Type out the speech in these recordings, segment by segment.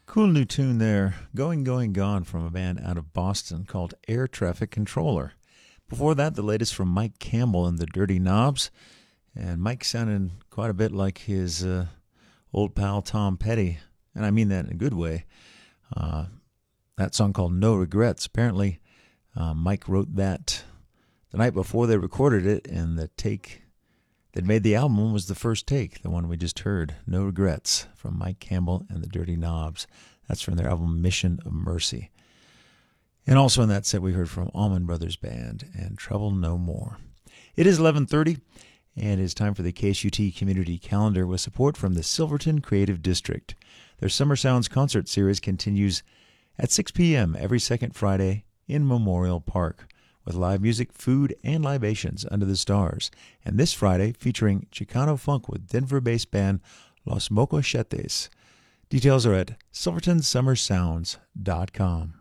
Cool new tune there, Going, Going, Gone from a band out of Boston called Air Traffic Controller. Before that, the latest from Mike Campbell and the Dirty Knobs. And Mike sounded quite a bit like his old pal Tom Petty, and I mean that in a good way. That song called No Regrets. Apparently, Mike wrote that the night before they recorded it, and the take that made the album was the first take, the one we just heard, No Regrets, from Mike Campbell and the Dirty Knobs. That's from their album Mission of Mercy. And also in that set we heard from Allman Brothers Band and Trouble No More. It is 11:30, and it's time for the KSUT Community Calendar with support from the Silverton Creative District. Their Summer Sounds concert series continues at 6 p.m. every second Friday in Memorial Park, with live music, food, and libations under the stars. And this Friday, featuring Chicano funk with Denver-based band Los Mocochetes. Details are at silvertonsummersounds.com.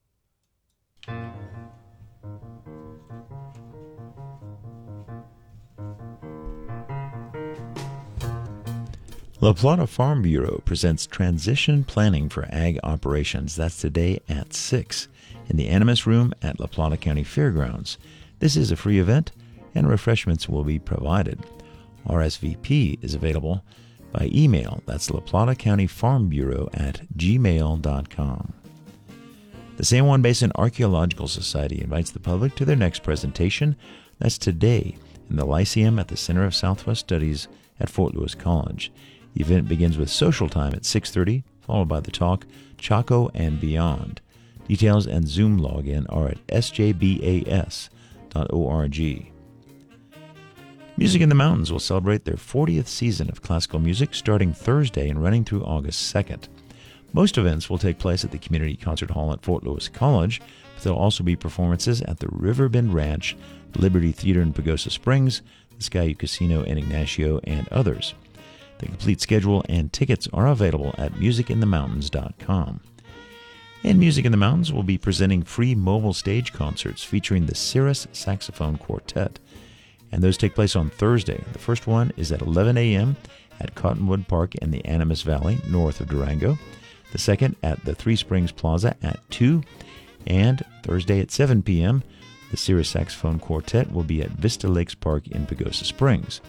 La Plata Farm Bureau presents Transition Planning for Ag Operations. That's today at 6 in the Animas Room at La Plata County Fairgrounds. This is a free event, and refreshments will be provided. RSVP is available by email. That's La Plata County Farm Bureau at gmail.com. The San Juan Basin Archaeological Society invites the public to their next presentation. That's today in the Lyceum at the Center of Southwest Studies at Fort Lewis College. The event begins with social time at 6:30, followed by the talk Chaco and Beyond. Details and Zoom login are at sjbas.org. Music in the Mountains will celebrate their 40th season of classical music starting Thursday and running through August 2nd. Most events will take place at the Community Concert Hall at Fort Lewis College, but there will also be performances at the Riverbend Ranch, Liberty Theater in Pagosa Springs, the Skyu Casino in Ignacio, and others. The complete schedule and tickets are available at musicinthemountains.com. And Music in the Mountains will be presenting free mobile stage concerts featuring the Cirrus Saxophone Quartet. And those take place on Thursday. The first one is at 11 a.m. at Cottonwood Park in the Animas Valley, north of Durango. The second at the Three Springs Plaza at 2. And Thursday at 7 p.m., the Cirrus Saxophone Quartet will be at Vista Lakes Park in Pagosa Springs.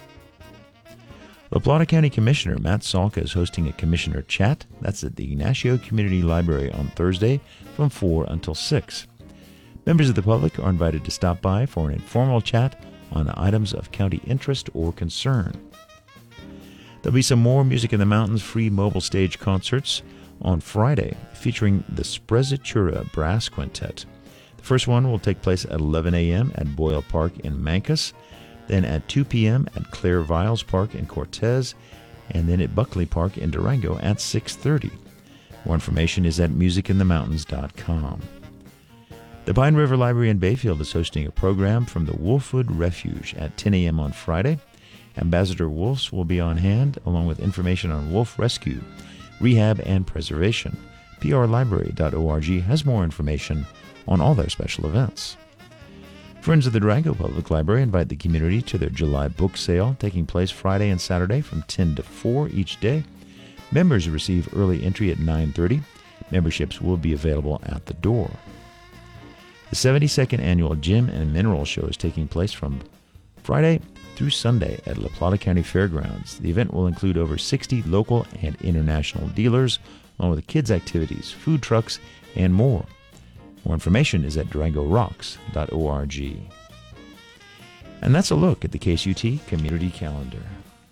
La Plata County Commissioner Matt Salka is hosting a Commissioner Chat. That's at the Ignacio Community Library on Thursday from 4 until 6. Members of the public are invited to stop by for an informal chat on items of county interest or concern. There'll be some more Music in the Mountains free mobile stage concerts on Friday featuring the Sprezzatura Brass Quintet. The first one will take place at 11 a.m. at Boyle Park in Mancos, then at 2 p.m. at Claire Viles Park in Cortez, and then at Buckley Park in Durango at 6:30. More information is at musicinthemountains.com. The Pine River Library in Bayfield is hosting a program from the Wolfwood Refuge at 10 a.m. on Friday. Ambassador Wolfs will be on hand, along with information on wolf rescue, rehab, and preservation. prlibrary.org has more information on all their special events. Friends of the Durango Public Library invite the community to their July book sale, taking place Friday and Saturday from 10 to 4 each day. Members receive early entry at 9:30. Memberships will be available at the door. The 72nd Annual Gem and Mineral Show is taking place from Friday through Sunday at La Plata County Fairgrounds. The event will include over 60 local and international dealers, along with kids' activities, food trucks, and more. More information is at durangorocks.org. And that's a look at the KSUT Community Calendar.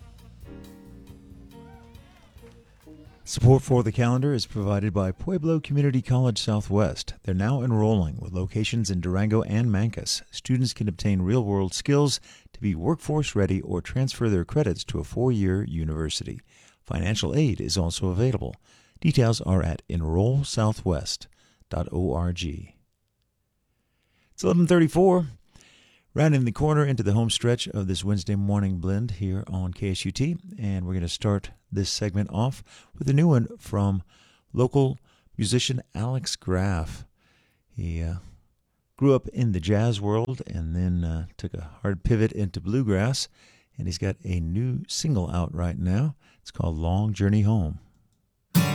Support for the calendar is provided by Pueblo Community College Southwest. They're now enrolling with locations in Durango and Mancos. Students can obtain real-world skills to be workforce ready or transfer their credits to a 4-year university. Financial aid is also available. Details are at enrollsouthwest.org. It's 11:34. Rounding the corner into the home stretch of this Wednesday morning blend here on KSUT, and we're going to start this segment off with a new one from local musician Alex Graff. He grew up in the jazz world and then took a hard pivot into bluegrass, and he's got a new single out right now. It's called Long Journey Home.